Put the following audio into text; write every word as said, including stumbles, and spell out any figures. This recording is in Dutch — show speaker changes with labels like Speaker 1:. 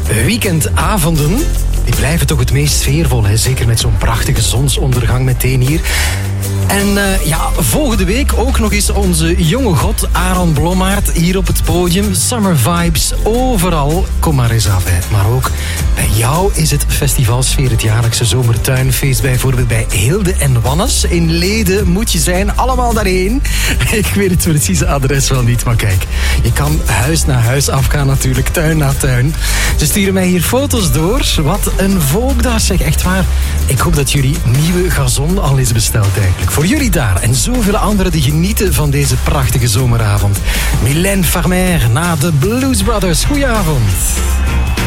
Speaker 1: weekendavonden, die blijven toch het meest sfeervol, hè? Zeker met zo'n prachtige zonsondergang meteen hier. En uh, ja, volgende week ook nog eens onze jonge god Aaron Blommaert hier op het podium. Summer vibes overal. Kom maar eens af, hè. Maar ook bij jou is het festivalsfeer, het jaarlijkse zomertuinfeest. Bijvoorbeeld bij Hilde en Wannes. In Leden moet je zijn, allemaal daarheen. Ik weet het precieze adres wel niet, maar kijk. Je kan huis na huis afgaan natuurlijk, tuin na tuin. Ze sturen mij hier foto's door. Wat een volkdag, zeg, echt waar. Ik hoop dat jullie nieuwe gazon al is besteld eigenlijk. Voor jullie daar en zoveel anderen die genieten van deze prachtige zomeravond. Mylène Farmer na de Blues Brothers. Goedenavond.